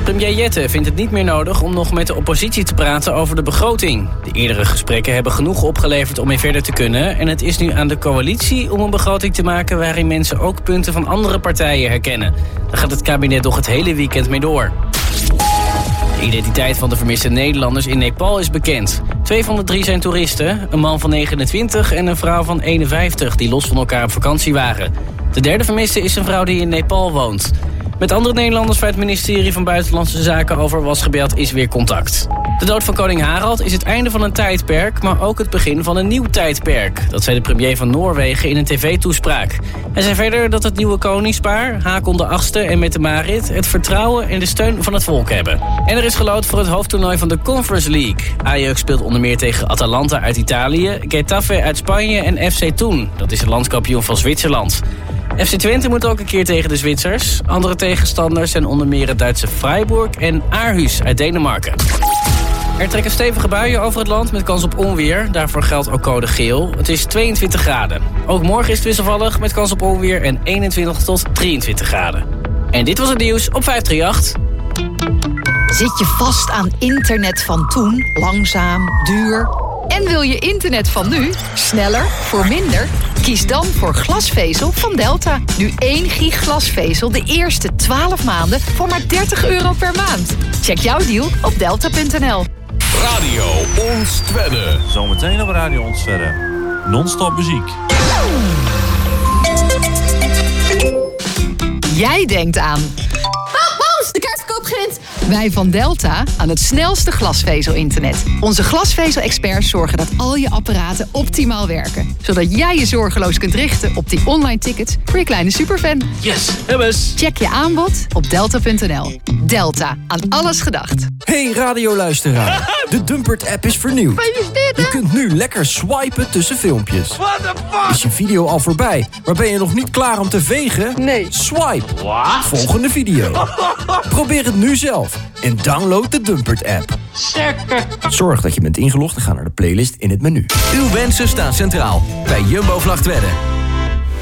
Premier Jette vindt het niet meer nodig om nog met de oppositie te praten over de begroting. De eerdere gesprekken hebben genoeg opgeleverd om mee verder te kunnen. En het is nu aan de coalitie om een begroting te maken waarin mensen ook punten van andere partijen herkennen. Daar gaat het kabinet nog het hele weekend mee door. De identiteit van de vermiste Nederlanders in Nepal is bekend. 2 van de 3 zijn toeristen, een man van 29 en een vrouw van 51... die los van elkaar op vakantie waren. De derde vermiste is een vrouw die in Nepal woont. Met andere Nederlanders waar het ministerie van Buitenlandse Zaken over was gebeld is weer contact. De dood van koning Harald is het einde van een tijdperk, maar ook het begin van een nieuw tijdperk. Dat zei de premier van Noorwegen in een tv-toespraak. Hij zei verder dat het nieuwe koningspaar, Haakon VIII en Mette-Marit, het vertrouwen en de steun van het volk hebben. En er is geloot voor het hoofdtoernooi van de Conference League. Ajax speelt onder meer tegen Atalanta uit Italië, Getafe uit Spanje en FC Thun. Dat is de landskampioen van Zwitserland. FC Twente moet ook een keer tegen de Zwitsers. Andere tegenstanders zijn onder meer het Duitse Freiburg en Aarhus uit Denemarken. Er trekken stevige buien over het land met kans op onweer. Daarvoor geldt ook code geel. Het is 22 graden. Ook morgen is het wisselvallig met kans op onweer en 21 tot 23 graden. En dit was het nieuws op 538. Zit je vast aan internet van toen? Langzaam, duur? En wil je internet van nu? Sneller, voor minder? Kies dan voor glasvezel van Delta. Nu 1 gig glasvezel de eerste 12 maanden voor maar €30 per maand. Check jouw deal op delta.nl. Radio Ons Twedde. Zometeen op Radio Ons Twedde. Non-stop muziek. Jij denkt aan... De kaartverkoop begint! Wij van Delta aan het snelste glasvezel-internet. Onze glasvezel-experts zorgen dat al je apparaten optimaal werken. Zodat jij je zorgeloos kunt richten op die online tickets voor je kleine superfan. Yes, hebbes. Check je aanbod op delta.nl. Delta, aan alles gedacht. Hey radioluisteraar, de Dumpert-app is vernieuwd. Je kunt nu lekker swipen tussen filmpjes. What the fuck? Is je video al voorbij, maar ben je nog niet klaar om te vegen? Nee. Swipe. What? Volgende video. Probeer het nu zelf en download de Dumpert-app. Zorg dat je bent ingelogd en ga naar de playlist in het menu. Uw wensen staan centraal bij Jumbo Vlagtwedde.